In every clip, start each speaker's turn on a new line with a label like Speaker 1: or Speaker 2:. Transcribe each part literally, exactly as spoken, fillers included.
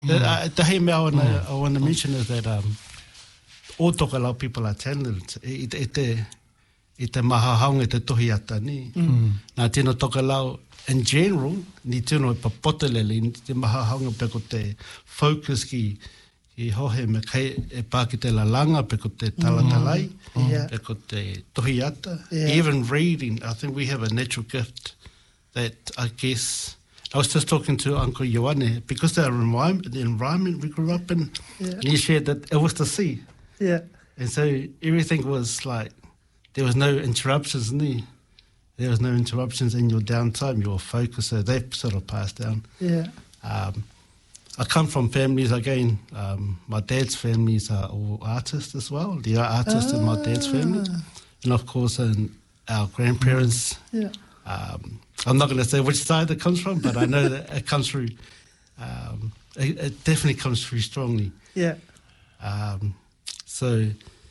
Speaker 1: Mm. Uh, the hey me I want to mm. I want to mention is that um, all tokalau people are talented. E te e te e te mahahaunga te tohi ata ni. Mm. Nā tino tokalau in general ni tino e papotelele ni te mahahaunga pe ko te focus ki i hohe me kai e pā ki te lalanga pe ko te talatalai mm. yeah. pe ko te tohi ata. Yeah. Even reading, I think we have a natural gift that I guess I was just talking to Uncle Ioane because the environment, the environment we grew up in, yeah. and he shared that it was the sea.
Speaker 2: Yeah.
Speaker 1: And so everything was like, there was no interruptions, ni. There was no interruptions in your downtime, your focus, so that sort of passed down.
Speaker 2: Yeah.
Speaker 1: Um, I come from families, again, um, my dad's families are all artists as well. There are artists ah. in my dad's family. And of course, in our grandparents,
Speaker 2: yeah.
Speaker 1: um, I'm not going to say which side it comes from, but I know that it comes through, um, it, it definitely comes through strongly.
Speaker 2: Yeah.
Speaker 1: Um, so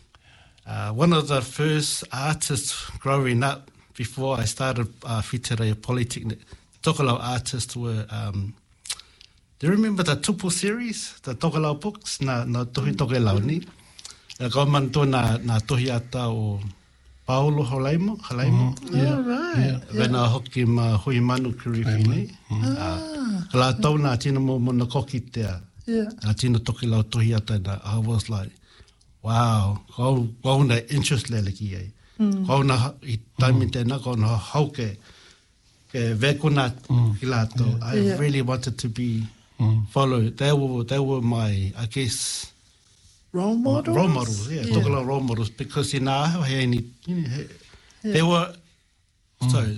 Speaker 1: uh, one of the first artists growing up before I started uh, Whitireia Polytechnic, Tokelau artists were, um, do you remember the Tupu series, the Tokelau books, na, na tohi Tokelau ni? Uh, Kaumanto na, na tohi ata o Paulo Halaimo, Halaimo.
Speaker 2: Mm-hmm. Yeah. Oh, right. Yeah.
Speaker 1: When I hoki ma hui manu kirifine.
Speaker 2: Ah.
Speaker 1: La tau na tina mo mo na koki tea.
Speaker 2: Yeah.
Speaker 1: Na tina Tokelau tohi ata na, I was like, wow, kau, kau na interest lele ki ei. Mm. Kau na, I taimi mm. tēnā, kau na hauke, ke vekuna mm. ki lato. Yeah. I yeah. really wanted to be mm. followed. They were, they were my, I guess,
Speaker 2: Role models?
Speaker 1: Role models, yeah. yeah. Tokelau role models, because in our he ni, you know, he, yeah. they were, mm. so,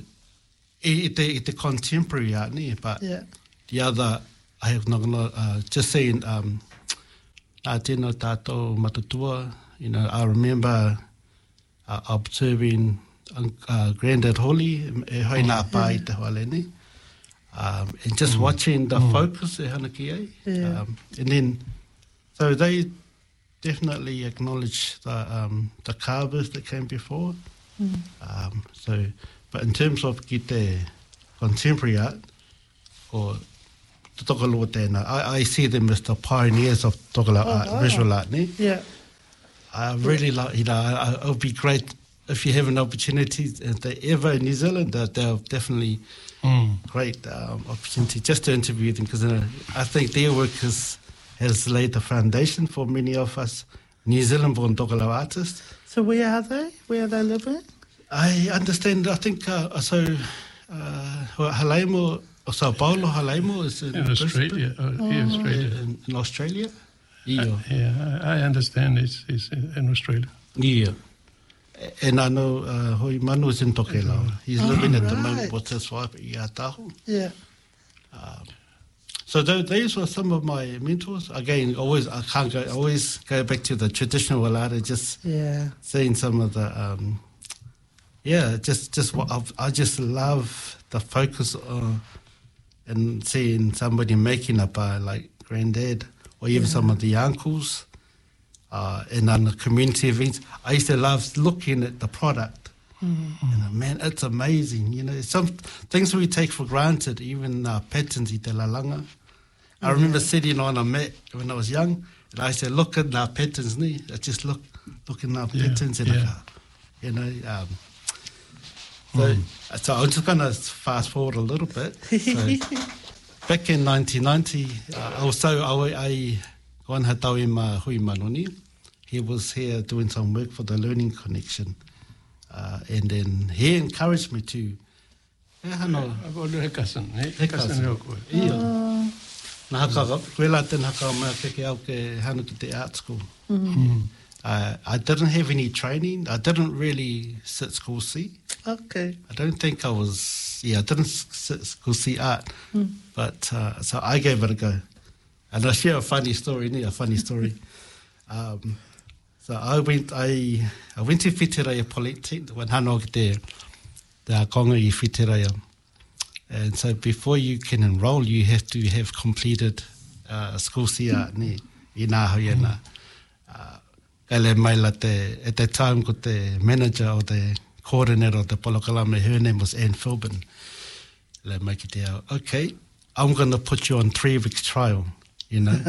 Speaker 1: i te, i te contemporary art ni, but
Speaker 2: yeah.
Speaker 1: the other, I have not gonna, uh, just saying, um, nā tēnā tātou matatua, you know, I remember uh, observing uh, Grandad Holly, e hoi nā pā i te hoale ni, um, and just mm. watching the mm. focus e hana ki ei.
Speaker 2: Yeah.
Speaker 1: Um, and then, so they definitely acknowledge the, um, the carvers that came before.
Speaker 2: Mm.
Speaker 1: Um, so, but in terms of ki te contemporary art, or Tokelau tēnā, I, I see them as the pioneers of Tokelau
Speaker 2: oh,
Speaker 1: art,
Speaker 2: wow.
Speaker 1: visual art. Ne?
Speaker 2: Yeah.
Speaker 1: I really yeah. like, you know, I, it would be great if you have an opportunity, if they're ever in New Zealand, that they're definitely mm. great um, opportunity just to interview them, because uh, I think their work has, has laid the foundation for many of us New Zealand-born Tokelau artists.
Speaker 2: So where are they? Where are they living?
Speaker 1: I understand, I think, uh, so, uh, Halaimo, Sao Paulo, Halaimo is in,
Speaker 3: in Australia. Uh, oh. yeah, Australia.
Speaker 1: In, in Australia?
Speaker 3: Yeah, uh, yeah I, I understand it's, it's in Australia.
Speaker 1: Yeah. And I know uh, Hoi Manu is in Tokelau. He's oh, living at right. the moment with his wife, Iatahu.
Speaker 2: Yeah.
Speaker 1: Um, so th- these were some of my mentors. Again, always I can't go, always go back to the traditional art, just
Speaker 2: yeah.
Speaker 1: seeing some of the, um, yeah, just, just what I've, I just love the focus on, and seeing somebody making a bar like Granddad, or even yeah. some of the uncles, uh, and on the community events. I used to love looking at the product.
Speaker 2: Mm-hmm.
Speaker 1: You know, man, it's amazing. You know, some things we take for granted, even uh, patterns i te lalanga. I yeah. remember sitting on a mat when I was young, and I used to look at our patterns. I just look, looking at our yeah. patterns, and yeah. I, you know. Um, So, mm. so I'm just going to fast forward a little bit. So, back in nineteen ninety, uh, also I, I won hatau i ma hui manoni. He was here doing some work for the Learning Connection. Uh, and then he encouraged me to...
Speaker 3: E hano, he cousin,
Speaker 1: he cousin. Ia. Nā haka, koe la tēn haka o mea keke au ke hanu ki te art school.
Speaker 2: Mm.
Speaker 1: Uh, I didn't have any training. I didn't really sit school C.
Speaker 2: Okay.
Speaker 1: I don't think I was, yeah, I didn't sit school C art,
Speaker 2: mm.
Speaker 1: but uh, so I gave it a go. And I'll share a funny story, a funny story. um, so I went, I, I went to Whitireia Polytechnic, when hano ki te, te konga i Whitireia. And so before you can enroll, you have to have completed uh, school C art, ne, i nā hoi ana. Ele mai la te, at that time, ko te manager or the coordinator of the Polokalame, her name was Anne Philbin. Le mai ki te au, okay, I'm going to put you on three weeks trial, you know.